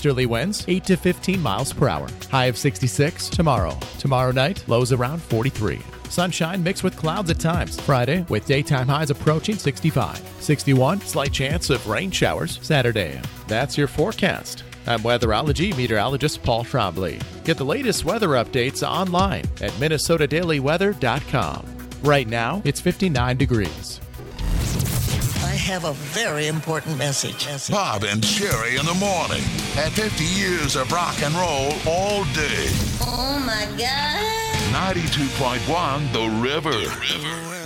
Easterly winds 8 to 15 miles per hour. High of 66 tomorrow. Tomorrow night, lows around 43. Sunshine mixed with clouds at times. Friday, with daytime highs approaching 65. 61, slight chance of rain showers Saturday. That's your forecast. I'm weatherology meteorologist Paul Trombley. Get the latest weather updates online at minnesotadailyweather.com. Right now, it's 59 degrees. I have a very important message. Bob and Sherry in the morning. At 50 years of rock and roll all day. Oh, my God. 92.1 The River.